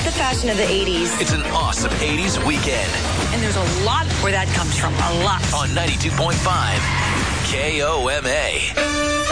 the fashion of the 80s. It's an awesome 80s weekend. And there's a lot where that comes from. A lot. On 92.5 KOMA.